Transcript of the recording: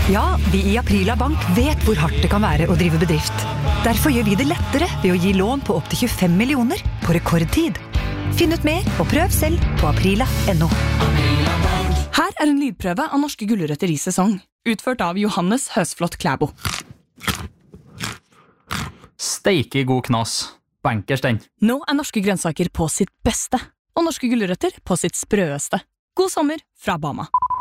Ja, vi i Aprila Bank vet hvor hardt det kan være å drive bedrift. Derfor gjør vi det lettere ved å gi lån på opp til 25 millioner på rekordtid. Finn ut mer og prøv selv på aprila.no. Her en lydprøve av norske gulrøtter i sesong, utført av Johannes Høsflot Klæbo. Steike god knas. Bankers den. Nå norske grønnsaker på sitt beste, og norske gulrøtter på sitt sprøeste. God sommer fra Bama.